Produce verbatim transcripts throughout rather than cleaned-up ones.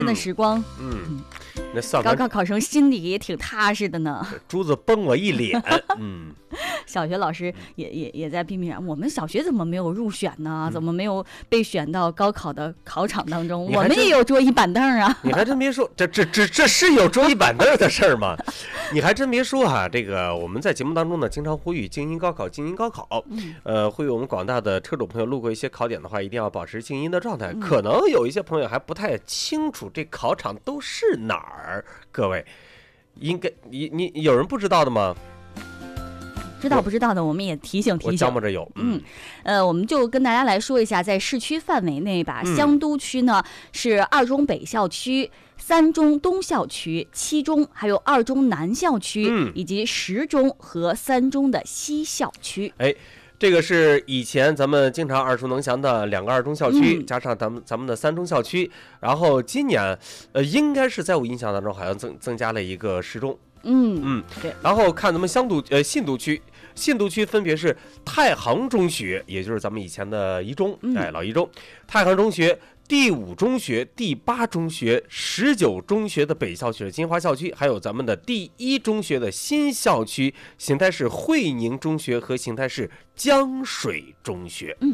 的时光。 嗯，嗯那算高考考生心里也挺踏实的呢。 珠子崩我一脸。嗯， 小学老师也也也在批评，我们小学怎么没有入选呢？嗯、怎么没有被选到高考的考场当中？我们也有桌椅板凳啊。 你还真别说，这这这这是有桌椅板凳的事儿吗？你还真别说哈、啊，这个我们在节目当中呢，经常呼吁静音高考，静音高考。嗯、呃，呼吁我们广大的车主朋友路过一些考点的话，一定要保持静音的状态。嗯、可能有一些朋友还不太清楚这考场都是哪儿，各位，应该你你有人不知道的吗？ 知道不知道的，我们也提醒提醒。 我琢磨着有， 嗯，呃，我们就跟大家来说一下，在市区范围内吧，嗯、香都区呢是二中北校区、三中东校区、七中，还有二中南校区，嗯、以及十中和三中的西校区。 哎。这个是以前咱们经常耳熟能详的两个二中校区，嗯、加上咱们咱们的三中校区，然后今年，呃，应该是在我印象当中好像增增加了一个十中， 嗯嗯， 对。 然后看咱们香都呃信都区，信都区分别是太行中学，也就是咱们以前的一中，哎，老一中，太行中学。第五中学、第八中学、十九中学的北校区的金华校区，还有咱们的第一中学的新校区，邢台市会宁中学和邢台市江水中学。 嗯，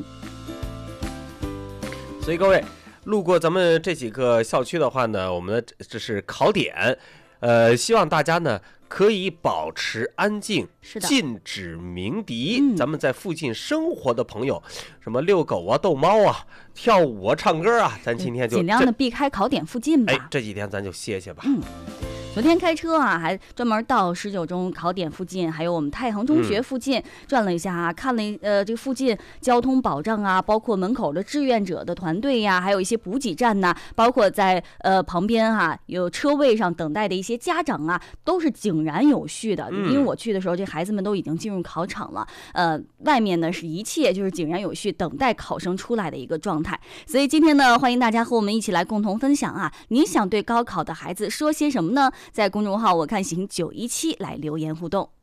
所以各位路过咱们这几个校区的话呢，我们的这是考点，呃，希望大家呢可以保持安静，禁止鸣笛。嗯、咱们在附近生活的朋友，什么遛狗啊、逗猫啊、跳舞啊、唱歌啊，咱今天就尽量的避开考点附近吧。 哎，这几天咱就歇歇吧。 嗯。昨天开车啊，还专门到十九中考点附近，还有我们太行中学附近、嗯、转了一下啊，看了呃这附近交通保障啊，包括门口的志愿者的团队呀、啊，还有一些补给站呐、啊，包括在呃旁边哈、啊、有车位上等待的一些家长啊，都是井然有序的。嗯、因为我去的时候，这孩子们都已经进入考场了，呃，外面呢是一切就是井然有序，等待考生出来的一个状态。所以今天呢，欢迎大家和我们一起来共同分享啊，你想对高考的孩子说些什么呢？在公众号我看行九一七来留言互动。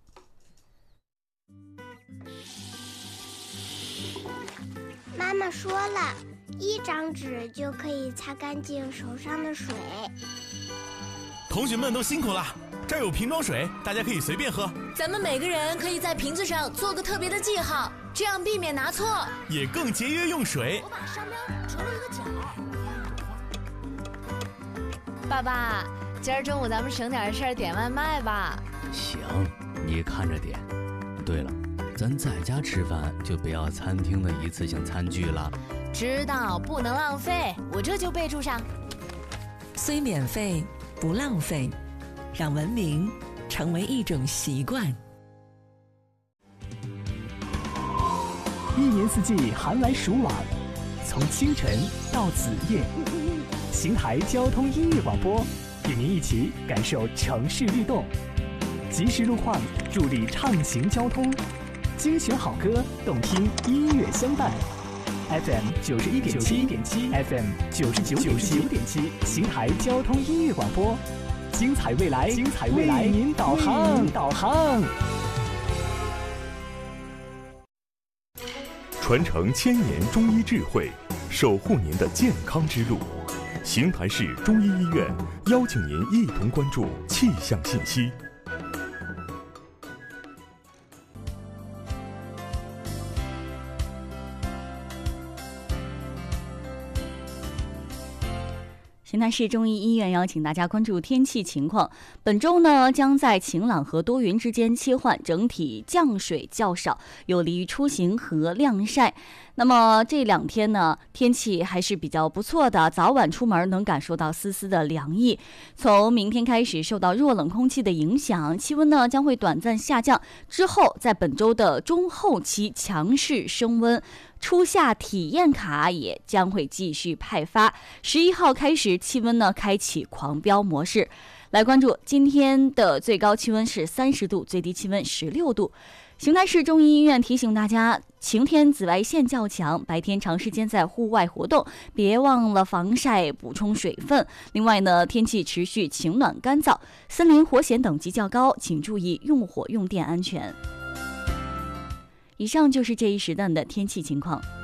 妈妈说了，一张纸就可以擦干净手上的水。 同学们都辛苦了，这儿有瓶装水，大家可以随便喝。 咱们每个人可以在瓶子上做个特别的记号，这样避免拿错， 也更节约用水。 我把商标折了一个角。爸爸，今儿中午咱们省点事儿点外卖吧。 行，你看着点。对了，咱在家吃饭就不要餐厅的一次性餐具了。 知道，不能浪费，我这就备注上。 虽免费不浪费，让文明成为一种习惯。 一年四季寒来暑往，从清晨到子夜，邢台交通音乐广播与您一起感受城市律动，及时路况助力畅行交通，精选好歌，动听音乐相伴。F M 九十一点七，F M 九十九点七，邢台交通音乐广播，精彩未来，精彩未来，为您导航，导航。 传承千年中医智慧，守护您的健康之路。邢台市中医医院邀请您一同关注气象信息。 邢台市中医医院邀请大家关注天气情况。本周呢，将在晴朗和多云之间切换，整体降水较少，有利于出行和晾晒。那么这两天呢，天气还是比较不错的，早晚出门能感受到丝丝的凉意。从明天开始，受到弱冷空气的影响，气温呢将会短暂下降，之后在本周的中后期强势升温。初夏体验卡也将会继续派发，十一号开始气温呢开启狂飙模式。来关注今天的最高气温是三十度，最低气温十六度。邢台市中医医院提醒大家，晴天紫外线较强，白天长时间在户外活动，别忘了防晒，补充水分。另外呢，天气持续晴暖干燥，森林火险等级较高，请注意用火用电安全。以上就是这一时段的天气情况。